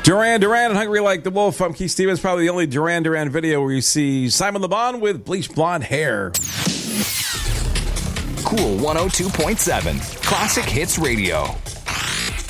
Duran Duran and Hungry Like the Wolf. I'm Keith Stevens. Probably the only Duran Duran video where you see Simon Le Bon with bleached blonde hair. Cool 102.7 Classic Hits Radio.